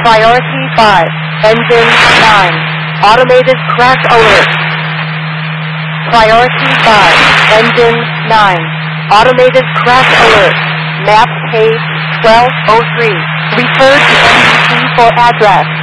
Priority 5, engine 9, automated crash alert. Priority 5, engine 9, automated crash alert. Map page 1203. Refer to NBC for address.